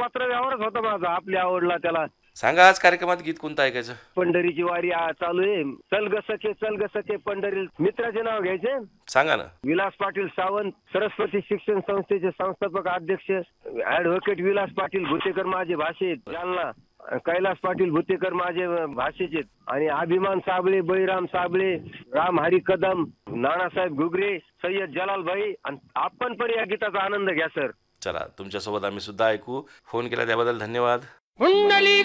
पत्रव्यवहारच होता माझा. आपली आवडला त्याला. सांगा आज कार्यक्रमात गीत कोणतं ऐकायचं? पंढरीची वारी चालू आहे. चल ग सखे पंढरी. मित्राचे नाव घ्यायचे. सांगा ना. विलास पाटील सावंत, सरस्वती शिक्षण संस्थेचे संस्थापक अध्यक्ष, ऍडव्होकेट विलास पाटील भुतेकर माझे भाषेत जालना, कैलास पाटील भुतेकर माझे भाषेचे, आणि अभिमान साबळे, बळीराम साबळे, राम हरी कदम, नानासाहेब घुगरे, सय्यद जलाल भाई, आणि आपण पण या गीताचा आनंद घ्या सर. चला, तुमच्यासोबत आम्ही सुद्धा ऐकू. फोन केला त्याबद्दल धन्यवाद.